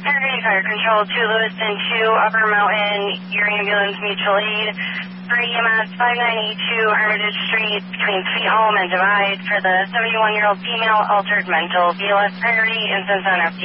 Integrated Fire Control, 2 Lewiston, 2 Upper Mountain, your ambulance mutual aid. For EMS 5982 Armitage Street between Sweet Home and Divide for the 71-year-old female altered mental. BLS priority, instance on FD.